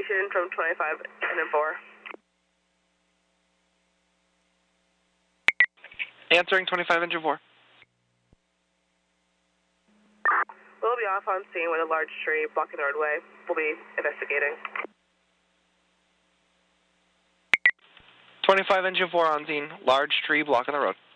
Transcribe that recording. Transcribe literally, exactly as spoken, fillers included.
information from twenty-five and four. Answering twenty-five engine four. We'll be off on scene with a large tree blocking the roadway. We'll be investigating. twenty-five engine four on scene. Large tree blocking the road.